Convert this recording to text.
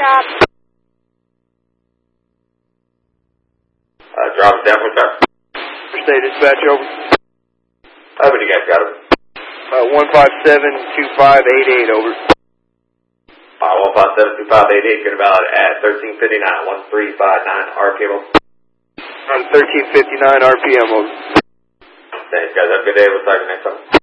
drop. Drop down, what's up? State dispatch, over. What do you guys got? 157-2588, over. 157-2588, good about at 1359, 1359 RPM. On 1359 RPM, over. Thanks, guys. Have a good day. We'll talk to you next time.